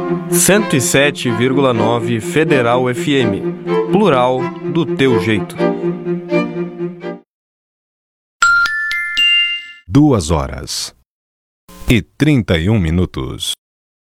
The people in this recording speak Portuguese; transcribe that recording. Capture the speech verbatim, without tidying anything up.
cento e sete vírgula nove Federal F M. Plural do teu jeito. Duas horas e trinta e um minutos.